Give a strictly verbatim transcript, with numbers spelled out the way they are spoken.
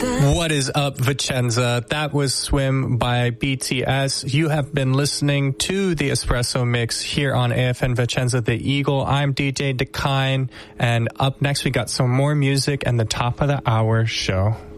What is up, Vicenza? That was Swim by B T S. You have been listening to the Espresso Mix here on A F N Vicenza, The Eagle. I'm D J Dakine, and up next we got some more music and the top of the hour show.